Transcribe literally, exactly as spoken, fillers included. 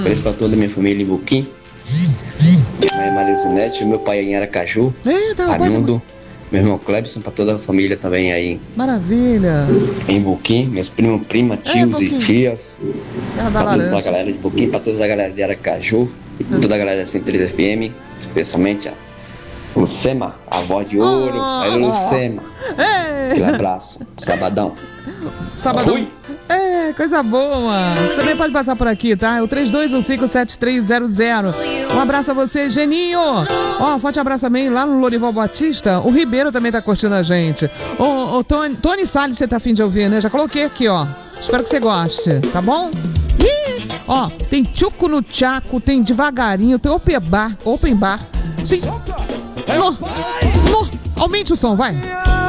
Abraço pra toda a minha família em Buquim. Minha mãe é Marizinete, meu pai é em Aracaju. Eita, Raimundo, meu irmão Clebson, pra toda a família também aí. Maravilha. Em Buquim, meus primos, primas, tios é, e tias. Terra da pra toda a laranja. galera de Buquim, pra toda a galera de Aracaju. E toda a galera da cento e três F M, especialmente a Lucema, a voz de ouro. Oh, Aí, Lucema. Ei. Aquele abraço. Sabadão. Sabadão. Fui. É, coisa boa. Você também pode passar por aqui, tá? É o três dois um cinco sete três zero zero. Um abraço a você, Geninho. Ó, um forte abraço também lá no Lorival Batista. O Ribeiro também tá curtindo a gente. Ô, ô Tony, Tony Salles, você tá afim de ouvir, né? Já coloquei aqui, ó. Espero que você goste, tá bom? Ih, ó, tem Tchuco no Tchaco, tem Devagarinho, tem Open Bar, Open Bar. Tem... No, no, aumente o som, vai.